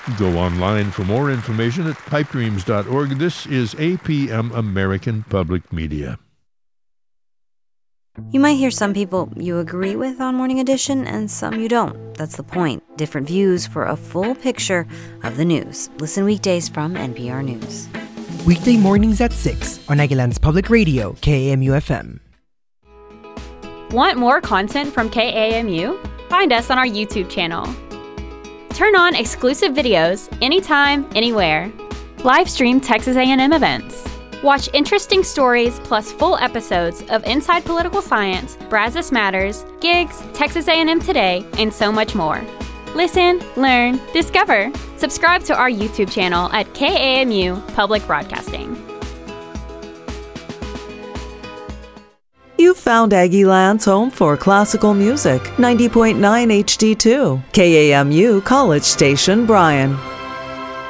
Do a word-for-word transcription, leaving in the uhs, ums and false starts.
Go online for more information at pipe dreams dot org. This is A P M American Public Media. You might hear some people you agree with on Morning Edition and some you don't. That's the point. Different views for a full picture of the news. Listen weekdays from N P R News. Weekday mornings at six on Aguilan's Public Radio, K A M U F M. Want more content from K A M U? Find us on our YouTube channel. Turn on exclusive videos anytime, anywhere. Live stream Texas A and M events. Watch interesting stories plus full episodes of Inside Political Science, Brazos Matters, Gigs, Texas A and M Today, and so much more. Listen, learn, discover. Subscribe to our YouTube channel at K A M U Public Broadcasting. You found Aggieland's home for classical music, ninety point nine H D two, K A M U College Station, Bryan.